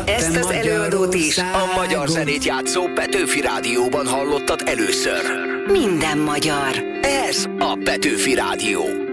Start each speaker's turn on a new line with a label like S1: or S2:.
S1: Ezt az előadót is a magyar zenét játszó Petőfi Rádióban hallottad először. Minden magyar. Ez a Petőfi Rádió.